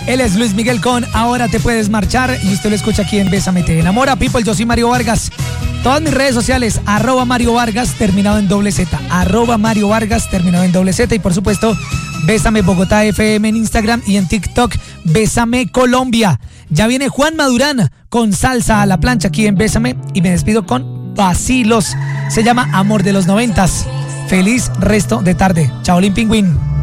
Él es Luis Miguel con Ahora te puedes marchar y usted lo escucha aquí en Bésame Te Enamora. People, yo soy Mario Vargas. Todas mis redes sociales, @Mario Vargas terminado en Z, @Mario Vargas terminado en Z, y por supuesto Bésame Bogotá FM en Instagram y en TikTok Bésame Colombia. Ya viene Juan Madurán con Salsa a la plancha aquí en Bésame y me despido con Vacilos. Se llama Amor de los 90s. Feliz resto de tarde. Chaolín Pingüín.